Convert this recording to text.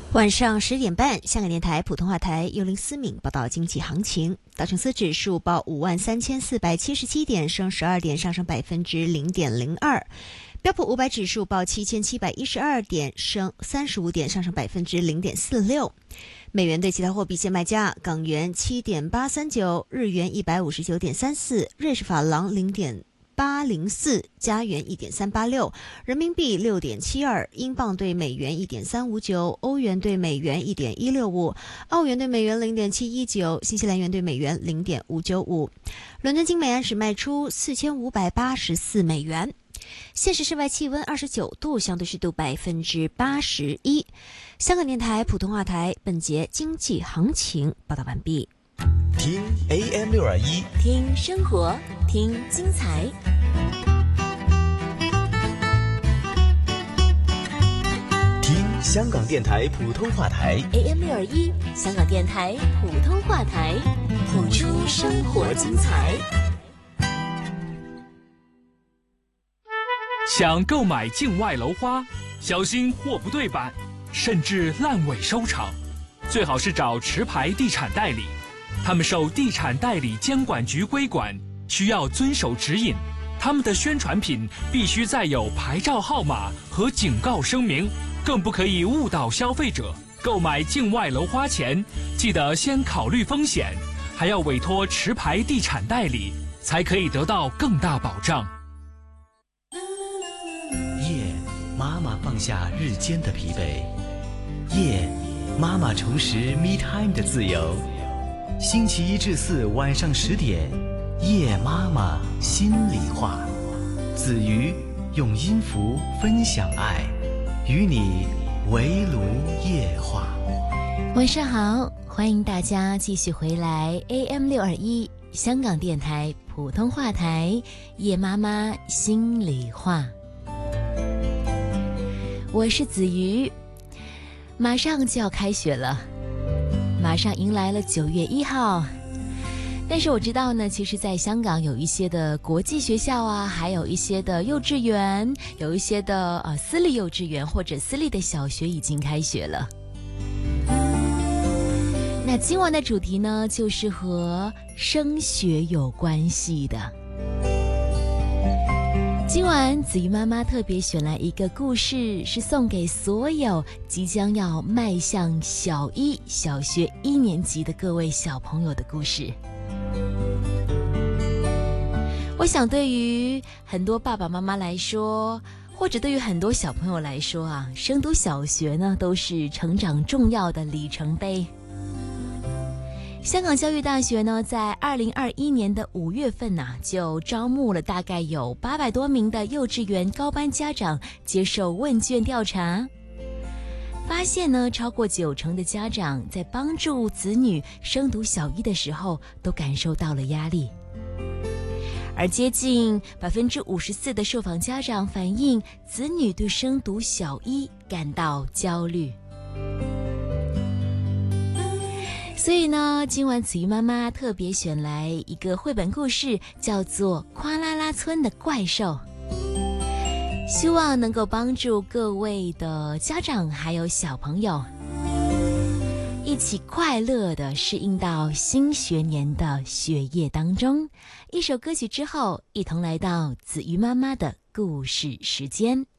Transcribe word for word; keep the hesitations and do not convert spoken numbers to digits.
晚上十点半，香港电台普通话台由林思敏报道经济行情。道琼斯指数报五万三千四百七十七点，升十二点，上升百分之零点零二。标普五百指数报七千七百一十二点，升三十五点，上升百分之零点四六。美元对其他货币现卖价：港元七点八三九，日元一百五十九点三四，瑞士法郎零点八零四，加元一点三八六，人民币六点七二，英镑对美元一点三五九，欧元对美元一点一六五，澳元对美元零点七一九，新西兰元对美元零点五九五。伦敦金每安士卖出四千五百八十四美元。现时室外气温二十九度，相对湿度百分之八十一。香港电台普通话台本节经济行情报道完毕。 听 A M 六二一， 听生活，听精彩。 听香港电台普通话台 A M 六二一，香港电台普通话台，谱出生活精彩。 想购买境外楼花，小心货不对版，甚至烂尾收场，最好是找持牌地产代理。他们受地产代理监管局规管，需要遵守指引。他们的宣传品必须载有牌照号码和警告声明，更不可以误导消费者。购买境外楼花前，记得先考虑风险，还要委托持牌地产代理，才可以得到更大保障。 夜，妈妈放下日间的疲惫；夜，妈妈重拾 me time 的自由。星期一至四晚上十点，夜妈妈心里话，子瑜用音符分享爱，与你围炉夜话。 晚上好，欢迎大家继续回来 A M 六二一香港电台普通话台，夜妈妈心里话。我是子瑜，马上就要开学了，马上迎来了九月一号。但是我知道呢，其实在香港有一些的国际学校啊，还有一些的幼稚园，有一些的呃私立幼稚园或者私立的小学已经开学了。那今晚的主题呢，就是和升学有关系的。今晚子瑜妈妈特别选来一个故事，是送给所有即将要迈向小一小学一年级的各位小朋友的故事。我想对于很多爸爸妈妈来说，或者对于很多小朋友来说啊，升读小学呢都是成长重要的里程碑。香港教育大学呢，在二零二一年的五月份呐、啊，就招募了大概有八百多名的幼稚园高班家长接受问卷调查，发现呢，超过九成的家长在帮助子女升读小一的时候，都感受到了压力，而接近百分之五十四的受访家长反映，子女对升读小一感到焦虑。所以呢，今晚子瑜妈妈特别选来一个绘本故事，叫做《夸啦啦村的怪兽》，希望能够帮助各位的家长还有小朋友一起快乐地适应到新学年的学业当中。一首歌曲之后，一同来到子瑜妈妈的故事时间。